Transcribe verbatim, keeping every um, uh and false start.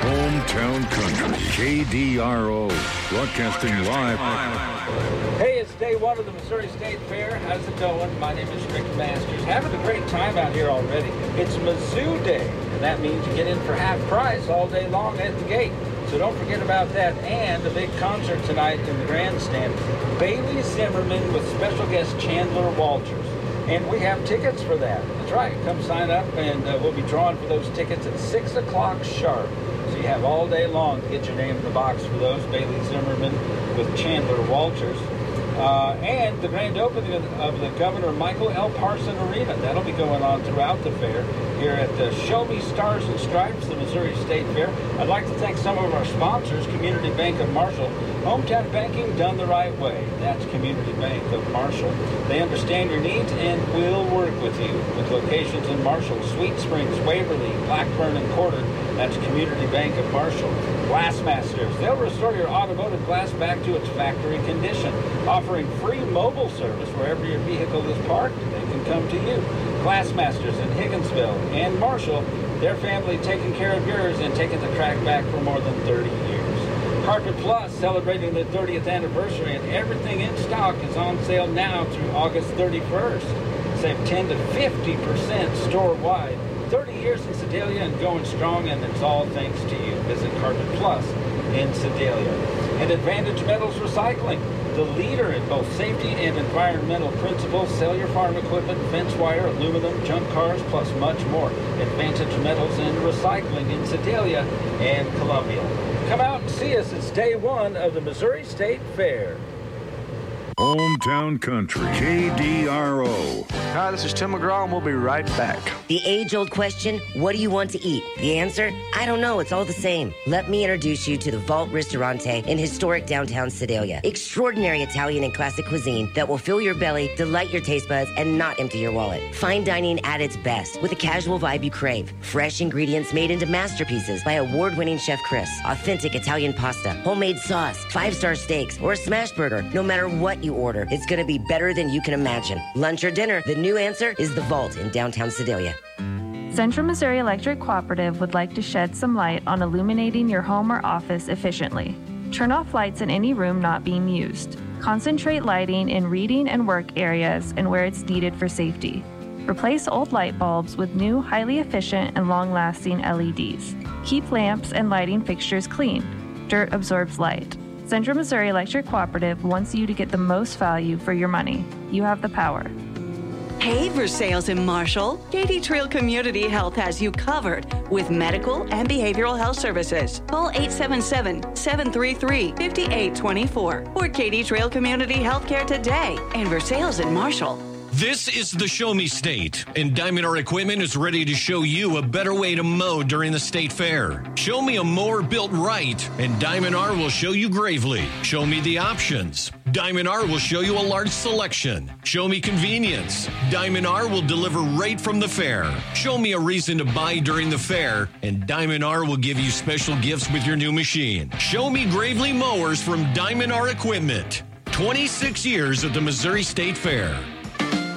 Hometown Country, K D R O, broadcasting live. Hey, it's day one of the Missouri State Fair. How's it going? My name is Rick Masters. Having a great time out here already. It's Mizzou Day, and that means you get in for half price all day long at the gate. So don't forget about that. And a big concert tonight in the grandstand. Bailey Zimmerman with special guest Chandler Walters. And we have tickets for that. That's right. Come sign up, and uh, we'll be drawing for those tickets at six o'clock sharp. So you have all day long to get your name in the box for those. Bailey Zimmerman with Chandler Walters. Uh, and the grand opening of the Governor Michael L. Parson Arena. That'll be going on throughout the fair here at the Show Me Stars and Stripes, the Missouri State Fair. I'd like to thank some of our sponsors, Community Bank of Marshall. Hometown banking done the right way. That's Community Bank of Marshall. They understand your needs and will work with you. With locations in Marshall, Sweet Springs, Waverly, Blackburn, and Corder. That's Community Bank of Marshall. Glassmasters. They'll restore your automotive glass back to its factory condition. Offering free mobile service wherever your vehicle is parked, they can come to you. Glassmasters in Higginsville and Marshall, their family taking care of yours and taking the track back for more than thirty years. Carpet Plus, celebrating their thirtieth anniversary, and everything in stock is on sale now through August thirty-first. Save ten to fifty percent store-wide. thirty years in Sedalia and going strong, and it's all thanks to you. Visit Carpet Plus in Sedalia. And Advantage Metals Recycling, the leader in both safety and environmental principles. Sell your farm equipment, fence wire, aluminum, junk cars, plus much more. Advantage Metals and Recycling in Sedalia and Columbia. Come out and see us. It's day one of the Missouri State Fair. Hometown Country, K D R O. Hi, this is Tim McGraw, and we'll be right back. The age-old question, what do you want to eat? The answer, I don't know, it's all the same. Let me introduce you to the Vault Ristorante in historic downtown Sedalia. Extraordinary Italian and classic cuisine that will fill your belly, delight your taste buds, and not empty your wallet. Fine dining at its best with a casual vibe you crave. Fresh ingredients made into masterpieces by award-winning Chef Chris. Authentic Italian pasta, homemade sauce, five-star steaks, or a smash burger. No matter what you order, it's going to be better than you can imagine. Lunch or dinner, the new answer is the Vault in downtown Sedalia. Central Missouri Electric Cooperative would like to shed some light on illuminating your home or office efficiently. Turn off lights in any room not being used. Concentrate lighting in reading and work areas and where it's needed for safety. Replace old light bulbs with new, highly efficient and long-lasting L E Ds. Keep lamps and lighting fixtures clean. Dirt absorbs light. Central Missouri Electric Cooperative wants you to get the most value for your money. You have the power. Hey, for sales in Marshall, Katy Trail Community Health has you covered with medical and behavioral health services. Call eight seven seven, seven three three, five eight two four or Katy Trail Community Healthcare today. And for sales in Marshall. This is the Show Me State, and Diamond R Equipment is ready to show you a better way to mow during the state fair. Show me a mower built right, and Diamond R will show you Gravely. Show me the options. Diamond R will show you a large selection. Show me convenience. Diamond R will deliver right from the fair. Show me a reason to buy during the fair, and Diamond R will give you special gifts with your new machine. Show me Gravely mowers from Diamond R Equipment. twenty-six years at the Missouri State Fair.